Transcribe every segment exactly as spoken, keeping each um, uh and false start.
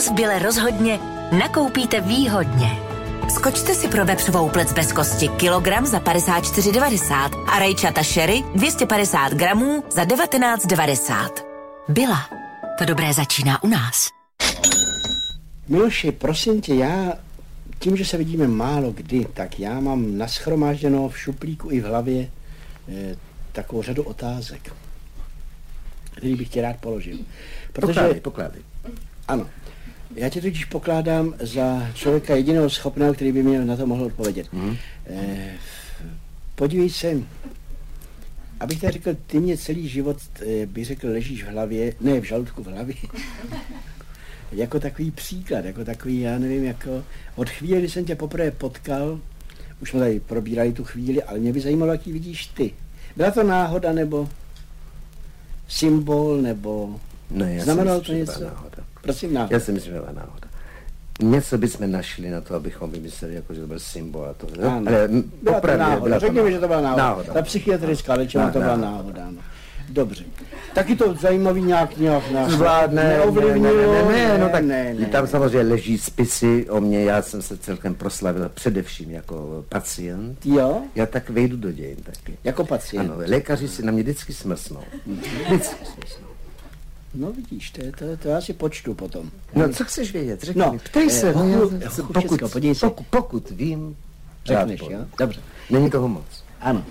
Letos v Bile rozhodně nakoupíte výhodně. Skočte si pro vepřovou plec bez kosti kilogram za padesát čtyři devadesát a rajčata sherry dvě stě padesát gramů za devatenáct devadesát. Bila. To dobré začíná u nás. Miloši, prosím tě, já tím, že se vidíme málo kdy, tak já mám nashromážděno v šuplíku i v hlavě eh, takovou řadu otázek, který bych ti rád položil. Protože, pokládej, pokládej. Ano. Já tě totiž pokládám za člověka jediného schopného, který by mě na to mohl odpovědět. Mm. Eh, podívej se, abych tak řekl, ty mě celý život, eh, bych řekl, ležíš v hlavě, ne v žaludku, v hlavě. Jako takový příklad, jako takový, já nevím, jako od chvíle, kdy jsem tě poprvé potkal, už jsme tady probírali tu chvíli, ale mě by zajímalo, jaký vidíš ty. Byla to náhoda, nebo symbol, nebo ne, znamenalo to něco? Prosím, náhoda. Já si myslím, že byla náhoda. Něco bychom našli na to, abychom vymysleli, jako, že to byl symbol a to. Ano. Ale byla opravdu, to náhoda. Řekněme, že to byla náhoda. náhoda. Ta psychiatrická léčba, to byla náhoda. Ano. Dobře. Taky to zajímavý nějak nějak nás zvládne, neovlivnilo. Ne, ne, ne, no tak ne, ne, tam samozřejmě leží spisy o mě, já jsem se celkem proslavil především jako pacient. Jo? Já tak vejdu do dějin taky. Jako pacient? Ano, lékaři si na mě vždycky smrsnou. Vždycky smrsnou. No vidíš, to, to, to já si počtu potom. No co chceš vědět, řekni no, mi, ptej se. Eh, no, hochu, já, hochu pokud, všechno, podívej se. Pokud, pokud vím, řekneš, jo? Dobře. Není toho moc. Ano.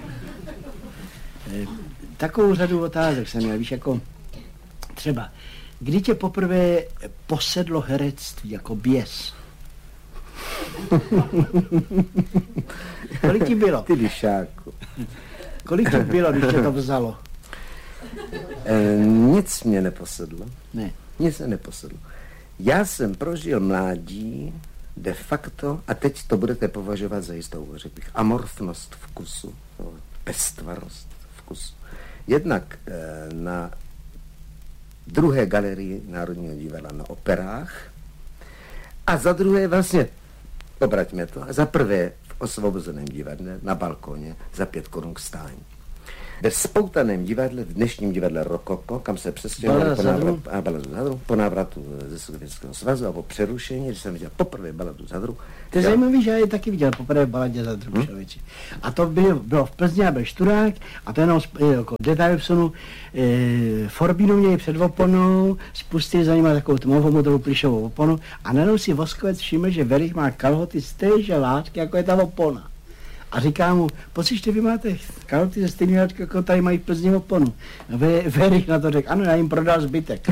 E, takovou řadu otázek jsem měl, víš, jako třeba, kdy tě poprvé posedlo herectví jako běs? Kolik ti bylo? Ty lišáku. Kolik ti bylo, když tě to vzalo? E, nic mě neposedlo. Ne. Nic mě neposedlo. Já jsem prožil mládí de facto, a teď to budete považovat za jistou, řekl bych, amorfnost vkusu, pestvarost vkusu. Jednak e, na druhé galerii Národního divadla na operách a za druhé vlastně, obraťme to, za prvé v Osvobozeném divadle na balkoně za pět korun k stání. Ve spoutaném divadle, v dnešním divadle Rokoko, kam se přestěhovali po návratu, po návratu ze Sovětského svazu a po přerušení, když jsem viděl poprvé Baladu Zadru. To je zajímavý, že já je taky viděl poprvé Baladě Zadru, hmm? člověči. A to bylo, bylo v Plzni a byl Šturák a to jenom jako detail vsunu, e, Forbínu měli před oponou, spustili za nima takovou tmovou modrou plišovou oponu a najednou si Voskovec všiml, že Verich má kalhoty z téže látky, jako je ta opona. A říká mu, pocíšte, vy máte kalhoty ze stejný látky, jako tady mají v Plzni oponu. A Verich na to řekl, ano, já jim prodal zbytek.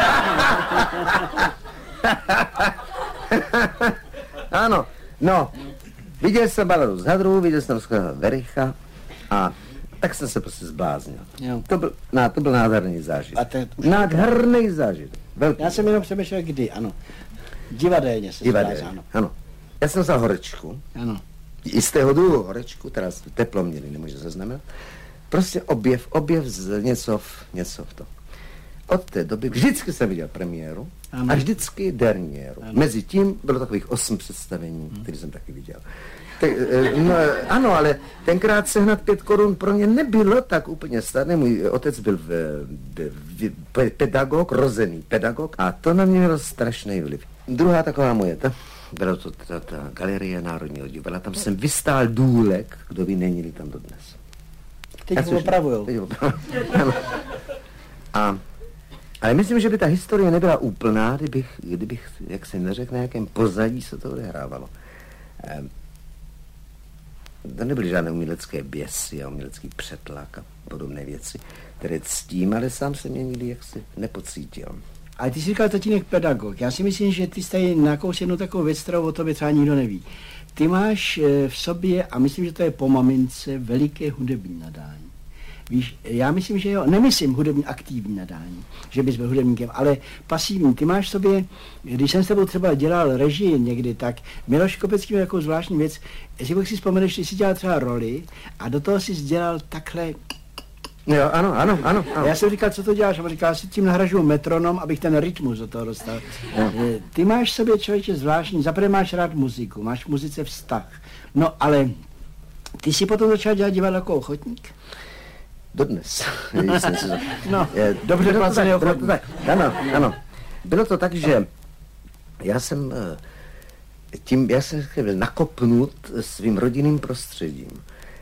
Ano, no, viděl jsem Baladu Zadru, viděl jsem skvělého Vericha a tak jsem se prostě zbláznil. Jo. To byl, ná, to byl nádherný zážitek. Nádherný zážitek. Velký. Já jsem jenom přemýšlel, kdy, ano. Divadelně se Divadelně, ano. ano. Já jsem vzal horečku. Ano. I z tého druhu horečku, teda teplo měli, nemůže se znamenat. Prostě objev, objev z něco v, něco v to. Od té doby vždycky jsem viděl premiéru ano. a vždycky derniéru. Ano. Mezi tím bylo takových osm představení, hmm. které jsem taky viděl. Tak, no, ano, ale tenkrát sehnat pět korun pro mě nebylo tak úplně snadné. Můj otec byl v, v, v, pedagog, rozený pedagog a to na mě mělo strašný vliv. Druhá taková moje, ta, byla to ta, ta galerie Národního divadla, tam jsem vystál důlek, kdo ví, není tam dodnes. Teď ho opravujou. Teď ho opravujou. A ale myslím, že by ta historie nebyla úplná, kdybych, kdybych jak se neřekl, na jakém pozadí se to odehrávalo. Ehm, to nebyly žádné umělecké běsy a umělecký přetlak a podobné věci, které ctím, ale sám jsem je nikdy jaksi nepocítil. Ale ty jsi říkal tatínek pedagog. Já si myslím, že ty jsi tady nakous jednu takovou věc, kterou o tobě třeba nikdo neví. Ty máš v sobě, a myslím, že to je po mamince, veliké hudební nadání. Víš, já myslím, že jo, nemyslím hudební aktivní nadání, že bys byl hudebníkem, ale pasivní. Ty máš v sobě, když jsem s tebou třeba dělal režii někdy, tak Miloš Kopecký měl takovou zvláštní věc, jestli bych si vzpomeneš, že jsi dělal třeba roli a do toho jsi dělal takhle. Jo, ano, ano, ano, ano. Já jsem říkal, co to děláš? A on říkal, si tím nahražuju metronom, abych ten rytmus do toho dostal. No. Ty máš v sobě, člověče, zvláštní, zaprvé máš rád muziku, máš v muzice vztah. No, ale ty jsi potom začal dělat divadlo jako ochotník? Dodnes. No, dobře placený ochotník. Ano, ano. Bylo to tak, že já jsem tím, já jsem byl nakopnut svým rodinným prostředím.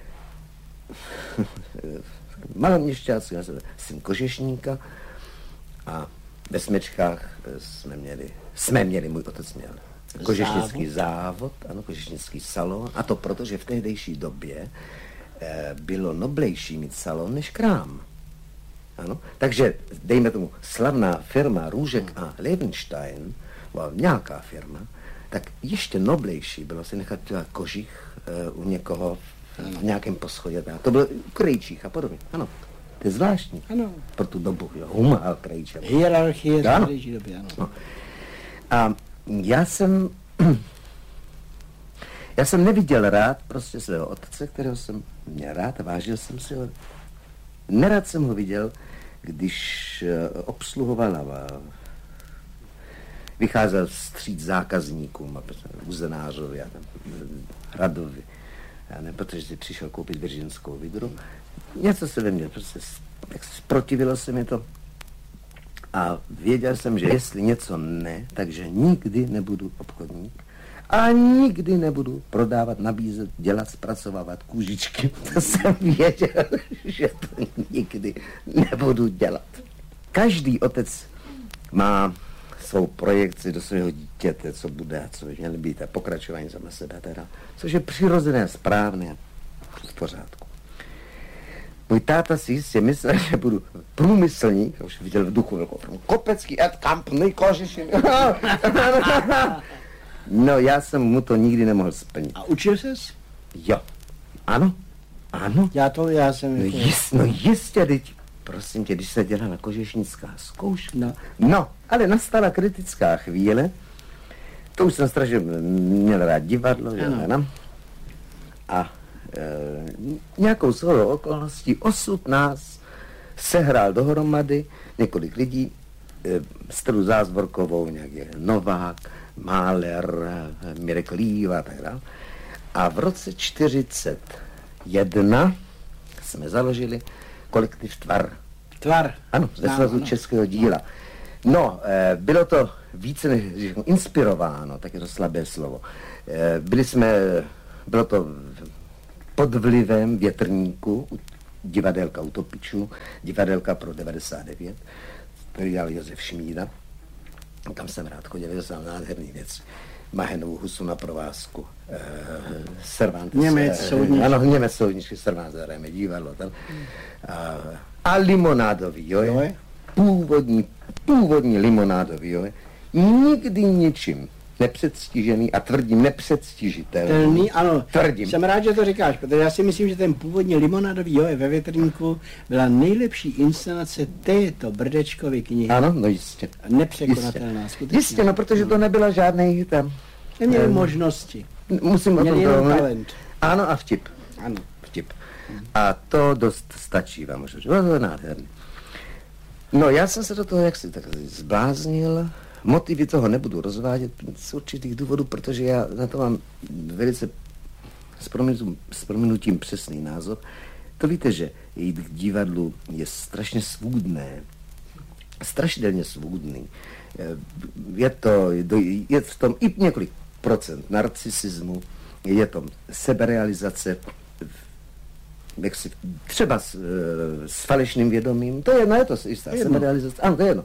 Maloměšťáci, já jsem syn kožešníka a ve Smečkách jsme měli, jsme měli, můj otec měl kožešnický závod, závod ano, kožešnický salon, a to proto, že v tehdejší době eh, bylo noblejší mít salon než krám. Ano? Takže, dejme tomu, slavná firma Růžek a Levenstein, byla nějaká firma, tak ještě noblejší bylo si nechat dělat kožich eh, u někoho v nějakém poschodě. To byl krejčích a podobně. Ano. To je zvláštní. Ano. Pro tu dobu. Jo. Huma a krejčí. Hierarchie z krejčí doby, ano. No. A já jsem já jsem neviděl rád prostě svého otce, kterého jsem měl rád a vážil jsem si ho. Nerad jsem ho viděl, když obsluhoval a vycházel vstříc zákazníkům, uzenářovi a hradovi. Já ne, protože si přišel koupit virginskou vidru. Něco se ve mně, prostě jak se zprotivilo se mi to. A věděl jsem, že jestli něco ne, takže nikdy nebudu obchodník a nikdy nebudu prodávat, nabízet, dělat, zpracovávat kůžičky. To jsem věděl, že to nikdy nebudu dělat. Každý otec má svou projekci do svého dítěte, co bude a co by měly být a pokračování sama sebe teda, což je přirozené, správné v pořádku. Můj táta si jistě myslel, že budu průmyslník, už viděl v duchu velkou firmu, Kopecký Ed Company, Kožešin. No, já jsem mu to nikdy nemohl splnit. A učil ses? Jo. Ano. Ano. Já to, já jsem... No, jist, no jistě, teď, prosím tě, když se dělala kožešnická zkouška. No. No, ale nastala kritická chvíle. To už jsem strašně měl rád divadlo, že ano. A e, nějakou shodou okolností osud nás sehrál dohromady několik lidí, e, Stelu Zázvorkovou, nějaký Novák, Máler, Mirek Líva a tak dále. A v roce čtyřicet jedna jsme založili kolektiv Tvar. Tvar. Ano, ze Svazu českého díla. No, e, bylo to více než inspirováno, tak je to slabé slovo. E, byli jsme, bylo to pod vlivem Větrníku, divadelka Utopičů, divadelka pro devadesát devět, který dělal Josef Šmída. Tam jsem rád chodil, že jsem nádherný věc. Mahenovou husu na provázku. E, Cervantes. Němec soudničky. Ano, Němec soudničky, Cervantes, hrajeme divadlo tam. A, a limonádový, jo, je? Původní, původní limonádový, jo, je? Nikdy ničím nepředstižený a tvrdím nepředstižitelný. Telný, ano, tvrdím. Jsem rád, že to říkáš, protože já si myslím, že ten původní limonádový joje ve Větrníku byla nejlepší inscenace této Brdečkovy knihy. Ano, no jistě. Nepřekonatelná, jistě. skutečně. Jistě, no, protože to nebyla žádný tam... Neměli um, možnosti. Musím Měli o tom jenom dohodnout. talent. Ano, a vtip. Ano. Vtip. A to dost stačí vám, můžu říct. To je nádherný. No, já jsem se do toho jaksi tak zbláznil. Motivy toho nebudu rozvádět z určitých důvodů, protože já na to mám velice s prominutím, s prominutím přesný názor. To víte, že jít k divadlu je strašně svůdné. Strašidelně svůdný. Je to, je v tom i několik procent narcisismu, je to seberealizace, jak si, třeba s, s falešným vědomím, to je jedno, je to jistá seberealizace, ano, to je jedno.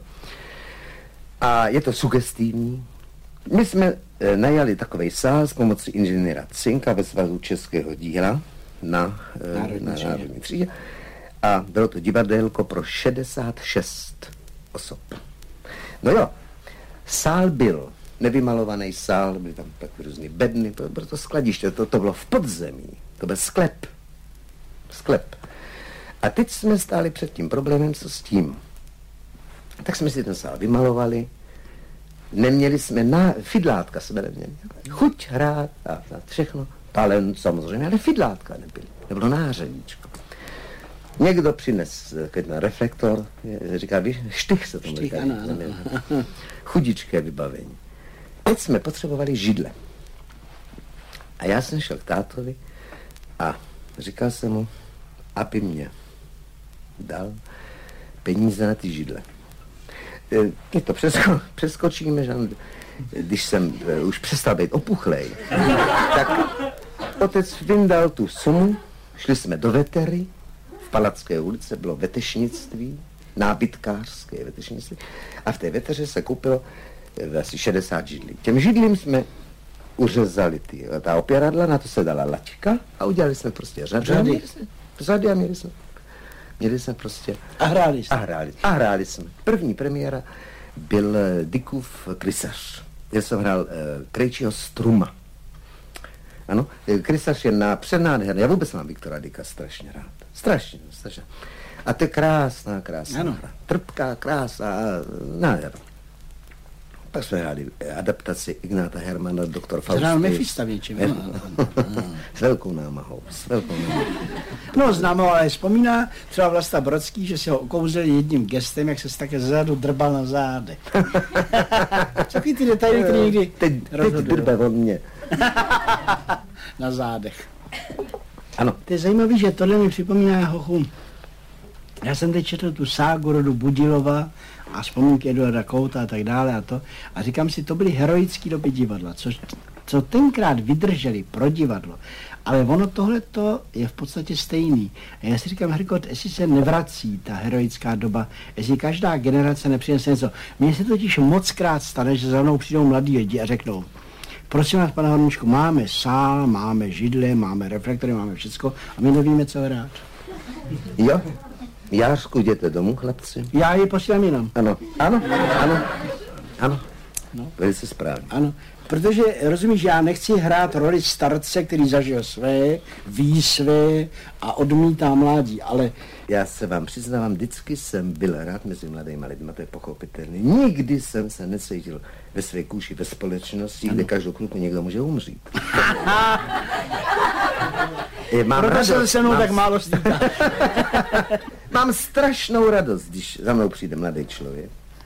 A je to sugestivní. My jsme e, najali takovej sál s pomocí inženýra Cinka ve Svazu českého díla na e, Národní, na Národní třídě. A bylo to divadelko pro šedesát šest osob. No jo, sál byl nevymalovaný sál, byly tam tak různý bedny, to bylo to skladiště, to, to bylo v podzemí, to byl sklep. Sklep. A teď jsme stáli před tím problémem, co s tím. Tak jsme si ten sál vymalovali, neměli jsme, na, fidlátka jsme neměli, chuť hrát a, a všechno, talent samozřejmě, ale fidlátka nebyly, nebylo nářadíčko. Někdo přines na reflektor, říká, víš, štych se tomu říká, chudičké vybavení. Teď jsme potřebovali židle. A já jsem šel k tátovi a říkal jsem mu, aby mě dal peníze na ty židle. Teď to přesko, přeskočíme, že když jsem uh, už přestal být opuchlej, tak otec vyndal tu sumu, šli jsme do Vetery, v Palacké ulici bylo vetešnictví, nábytkářské vetešnictví, a v té Veteře se koupilo asi šedesát židlí. Těm židlím jsme uřezali ty, ta opěradla, na to se dala laťka a udělali jsme prostě řady. Řady, řady a měli jsme, měli jsme prostě... A hráli jsme. A hráli, a hráli jsme. První premiéra byl Dickův Krysař. Já jsem hrál uh, Krejčího Struma. Ano, Krysař je na přednádherný. Já vůbec mám Viktora Dicka strašně rád. Strašně, strašně. A to je krásná, krásná ano. hra. Trpká, krásná, nádherná. Pak jsme hráli adaptaci Ignáta Hermana, doktor Fausty. Hrál Mefista většinou. S velkou námahou, s velkou námahou. No znám ho, ale vzpomíná třeba Vlasta Brodský, že si ho okouzeli jedním gestem, jak se se také zezadu drbal na zádech. Takový ty detaily, které někdy teď, teď drbe od mě. Na zádech. Ano. To je zajímavé, že tohle mi připomíná hochu. Já jsem teď četl tu ságu rodu Budilova a vzpomínky Eduarda Kouta a tak dále a to. A říkám si, to byly heroické doby divadla, což, co tenkrát vydrželi pro divadlo. Ale ono tohleto je v podstatě stejný. A já si říkám, Herkot, jestli se nevrací ta heroická doba, jestli každá generace nepřinese něco. Mně se totiž mockrát stane, že za mnou přijdou mladí lidi a řeknou, prosím vás, pane Horníčku, máme sál, máme židle, máme reflektory, máme všecko a my nevíme, co hrát. Jo? Jářku, jděte domů, chlapci? Já ji posílám jinam. Ano, ano, ano, ano, no. Velice správně. Ano, protože, rozumíš, já nechci hrát roli starce, který zažil své, ví své a odmítá mládí, ale... Já se vám přiznávám, vždycky jsem byl rád mezi mladými lidmi, to je pochopitelné. Nikdy jsem se necítil ve své kůži, ve společnosti, ano. Kde každou chvilku někdo může umřít. Je, mám Proto radost, se se mnou mám... tak málo stýká. Mám strašnou radost, když za mnou přijde mladý člověk.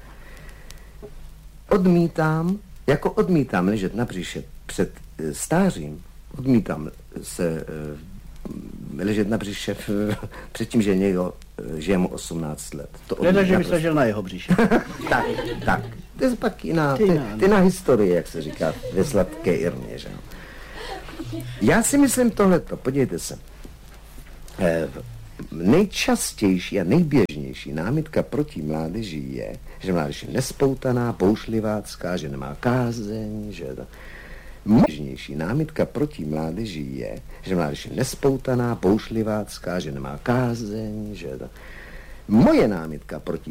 Odmítám, jako odmítám ležet na břiše před e, stářím, odmítám se e, ležet na břiše před tím, že někdo e, žije mu osmnáct let. Leda, že bys ležel na jeho břiše. tak, tak. To je pak jiná, ty, ty na historii, jak se říká ve sladké Irmě, že no. Já si myslím tohleto, podívejte se. E, nejčastější a nejběžnější námitka proti mládeži je, že mládež je nespoutaná, boušlivácká, že nemá kázeň, že... Nejběžnější námitka proti mládeži je, že mládež je nespoutaná, boušlivácká, že nemá kázeň, že... Moje námitka proti